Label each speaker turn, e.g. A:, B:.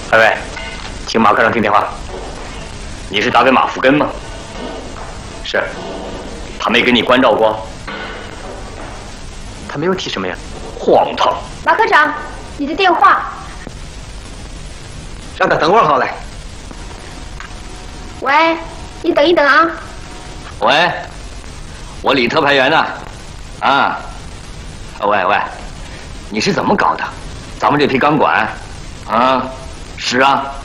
A: 喂，请马科长听电话。你是打给马福根吗？是。他没给你关照过？他没有提什么呀？荒唐！
B: 马科长，你的电话。
C: 让他等会儿好了。
B: 喂，你等一等啊。
A: 喂，我李特派员呢。啊。喂，你是怎么搞的？咱们这批钢管？啊，是啊。